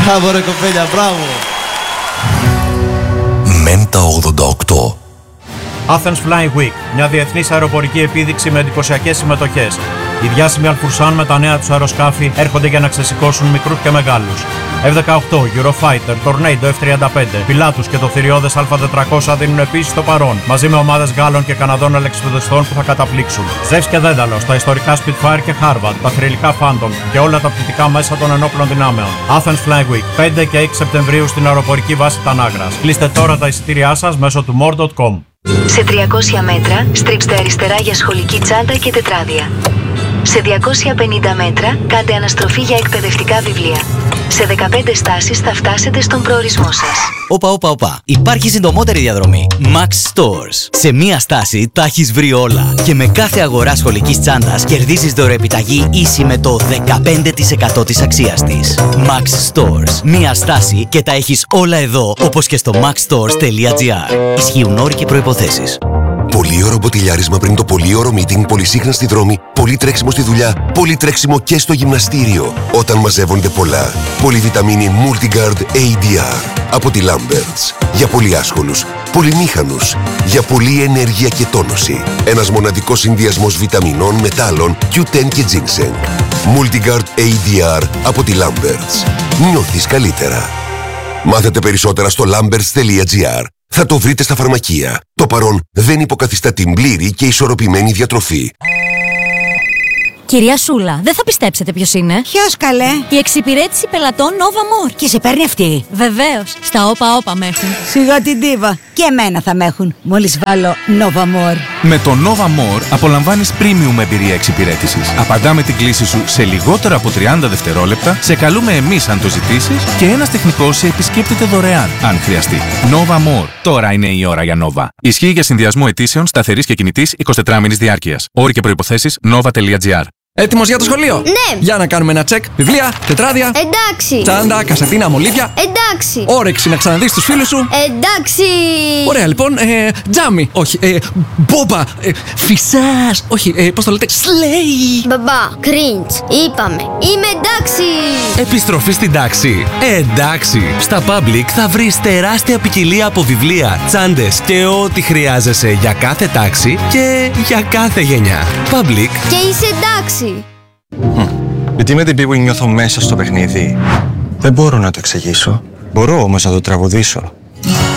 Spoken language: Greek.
Μπράβο ρε κοπέλια, μπράβο. Μέντα 88. Athens Flying Week, μια διεθνής αεροπορική επίδειξη με εντυπωσιακές συμμετοχές. Οι διάσημοι Αλφουρσάν με τα νέα τους αεροσκάφη έρχονται για να ξεσηκώσουν μικρούς και μεγάλους. F-18, Eurofighter, Tornado F-35, Pilatus και το θηριώδες Α400 δίνουν επίσης το παρόν, μαζί με ομάδες Γάλλων και Καναδών αλεξιπτοδιστών που θα καταπλήξουν. Ζεύς και Δένταλος, τα ιστορικά Spitfire και Harvard, τα θρυλικά Phantom και όλα τα πτυτικά μέσα των ενόπλων δυνάμεων. Athens Flying Week, 5 και 6 Σεπτεμβρίου στην αεροπορική βάση Τανάγρας. Κλείστε τώρα τα εισιτήριά σας μέσω του more.com. Σε 300 μέτρα, στρίψτε αριστερά για σχολική τσάντα και τετράδια. Σε 250 μέτρα, κάντε αναστροφή για εκπαιδευτικά βιβλία. Σε 15 στάσεις θα φτάσετε στον προορισμό σας. Όπα. Υπάρχει συντομότερη διαδρομή. Max Stores. Σε μία στάση τα έχεις βρει όλα. Και με κάθε αγορά σχολικής τσάντας κερδίζεις δωρεοεπιταγή ίση με το 15% της αξίας της. Max Stores. Μία στάση και τα έχεις όλα εδώ, όπως και στο maxstores.gr. Ισχύουν όροι και προϋποθέσεις. Πολύωρο μποτιλιάρισμα πριν το πολύωρο meeting, πολυσύχνα στη δρόμη, πολύ τρέξιμο στη δουλειά, πολύ τρέξιμο και στο γυμναστήριο. Όταν μαζεύονται πολλά. Πολυβιταμίνη Multigard ADR από τη Lamberts. Για πολύ άσχολους, πολυμήχανους, για πολλή ενέργεια και τόνωση. Ένας μοναδικός συνδυασμός βιταμινών, μετάλλων, Q10 και ginseng. Multigard ADR από τη Lamberts. Νιώθεις καλύτερα. Μάθετε περισσότερα στο lamberts.gr. Θα το βρείτε στα φαρμακεία. Το παρόν δεν υποκαθιστά την πλήρη και ισορροπημένη διατροφή. Κυρία Σούλα, δεν θα πιστέψετε ποιος είναι. Ποιος καλέ? Η εξυπηρέτηση πελατών Nova More. Και σε παίρνει αυτή? Βεβαίως. Στα όπα με έχουν. Σιγά την τίβα. Και εμένα θα με έχουν. Μόλις βάλω Nova More. Με το Nova More απολαμβάνεις premium εμπειρία εξυπηρέτησης. Απαντάμε την κλήση σου σε λιγότερο από 30 δευτερόλεπτα, σε καλούμε εμείς αν το ζητήσεις και ένας τεχνικός σε επισκέπτεται δωρεάν, αν χρειαστεί. Nova More. Τώρα είναι η ώρα για Nova. Ισχύει για συνδυασμό αιτήσεων σταθερής και κινητής 24 μήνης διάρκειας. Όροι και προϋποθέσεις nova.gr. Έτοιμος για το σχολείο? Ναι! Για να κάνουμε ένα τσεκ. Βιβλία, τετράδια. Εντάξει! Τσάντα, κασετίνα, μολύβια. Εντάξει! Όρεξη να ξαναδείς τους φίλους σου. Εντάξει! Ωραία, λοιπόν. Τζάμι. Όχι. Μπόμπα. Φυσάς. Όχι. Πώς το λέτε? Σλέι. Μπαμπά, κριντς. Είπαμε. Είμαι εντάξει! Επιστροφή στην τάξη. Εντάξει. Στα Public θα βρεις τεράστια ποικιλία από βιβλία, τσάντες και ό,τι χρειάζεσαι για κάθε τάξη και για κάθε γενιά. Public. Και είσαι εντάξει! Γιατί με την πίπου νιώθω μέσα στο παιχνίδι. Δεν μπορώ να το εξηγήσω. Μπορώ όμως να το τραγουδήσω.